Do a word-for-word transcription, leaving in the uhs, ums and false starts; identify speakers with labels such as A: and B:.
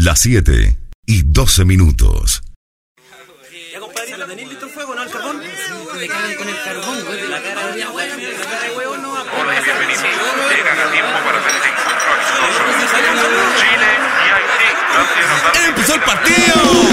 A: Las siete y doce minutos.
B: Ya, compadre, ¿lo tenéis listo el fuego, no? ¿El carbón? Le cagan con el carbón, güey, de la cara de la hueá, de la cara de huevo, no.
C: Hola y bienvenidos. Llegan a tiempo para